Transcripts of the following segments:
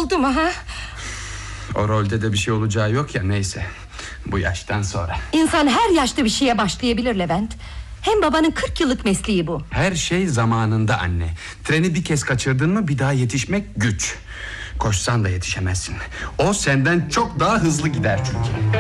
oldu mu ha? O rolde de bir şey olacağı yok ya, neyse. Bu yaştan sonra. İnsan her yaşta bir şeye başlayabilir Levent. Hem babanın 40 yıllık mesleği bu. Her şey zamanında anne. Treni bir kez kaçırdın mı bir daha yetişmek güç. Koşsan da yetişemezsin. O senden çok daha hızlı gider çünkü.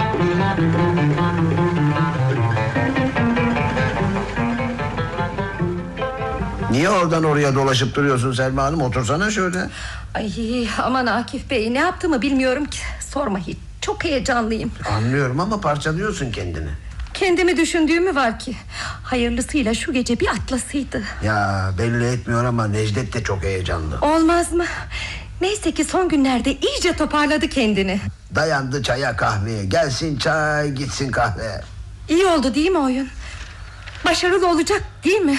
Niye oradan oraya dolaşıp duruyorsun Selma Hanım? Otursana şöyle. Ay aman Akif Bey, ne yaptığımı bilmiyorum ki. Sorma hiç, çok heyecanlıyım. Anlıyorum ama parçalıyorsun kendini. Kendimi düşündüğüm mü var ki? Hayırlısıyla şu gece bir atlasıydı. Ya belli etmiyor ama Necdet de çok heyecanlı. Olmaz mı? Neyse ki son günlerde iyice toparladı kendini. Dayandı çaya kahveye. Gelsin çay gitsin kahve. İyi oldu değil mi oyun? Başarılı olacak değil mi?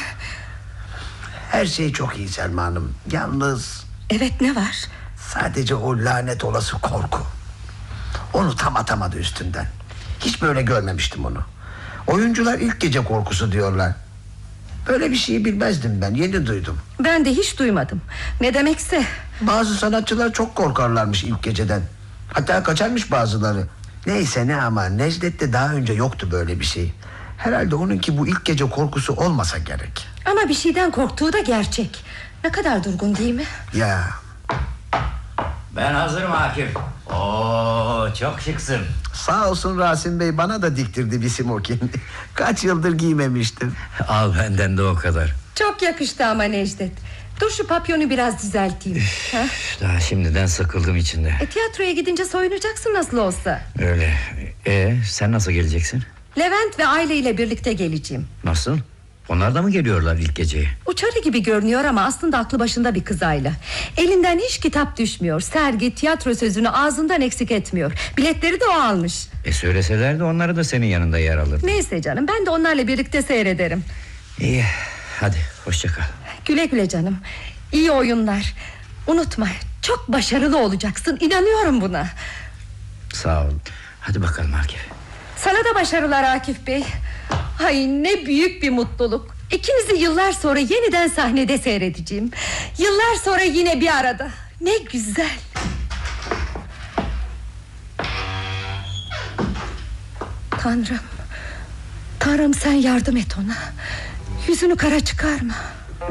Her şey çok iyi Selma Hanım. Yalnız... Evet, ne var? Sadece o lanet olası korku. Onu tam atamadı üstünden. Hiç böyle görmemiştim onu. Oyuncular ilk gece korkusu diyorlar. Böyle bir şeyi bilmezdim ben, yeni duydum. Ben de hiç duymadım. Ne demekse. Bazı sanatçılar çok korkarlarmış ilk geceden. Hatta kaçarmış bazıları. Neyse ne ama Necdet'te daha önce yoktu böyle bir şey. Herhalde onunki bu ilk gece korkusu olmasa gerek. Ama bir şeyden korktuğu da gerçek. Ne kadar durgun değil mi? Ya. Ben hazırım Akif. Oo, çok şıksın. Sağ olsun Rasim Bey, bana da diktirdi bir smokin. Kaç yıldır giymemiştim. Al benden de o kadar. Çok yakıştı ama Necdet. Dur şu papyonu biraz düzelteyim. Ha? Daha şimdiden sıkıldım içinde. Tiyatroya gidince soyunacaksın nasıl olsa. Öyle. Sen nasıl geleceksin? Levent ve Ayla ile birlikte geleceğim. Nasıl? Onlar da mı geliyorlar ilk geceye? Uçarı gibi görünüyor ama aslında aklı başında bir kız Ayla. Elinden hiç kitap düşmüyor. Sergi, tiyatro sözünü ağzından eksik etmiyor. Biletleri de o almış. Söyleseler de onları da senin yanında yer alır. Neyse canım, ben de onlarla birlikte seyrederim. İyi, hadi hoşça kal. Güle güle canım. İyi oyunlar. Unutma, çok başarılı olacaksın, inanıyorum buna. Sağ ol. Hadi bakalım Akif. Sana da başarılar Akif Bey. Ay ne büyük bir mutluluk. İkinizi yıllar sonra yeniden sahnede seyredeceğim. Yıllar sonra yine bir arada. Ne güzel. Tanrım, Tanrım sen yardım et ona. Yüzünü kara çıkarma.